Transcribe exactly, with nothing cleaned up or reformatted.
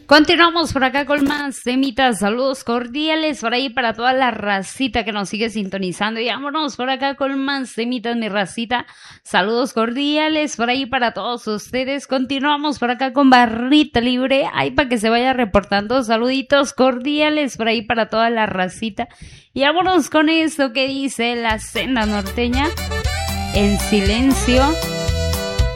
Continuamos por acá con más temitas, saludos cordiales por ahí para toda la racita que nos sigue sintonizando y vámonos por acá con más temitas, mi racita, saludos cordiales por ahí para todos ustedes. Continuamos por acá con Barrita Libre, ahí para que se vaya reportando, saluditos cordiales por ahí para toda la racita y vámonos con esto que dice la Senda Norteña, En Silencio.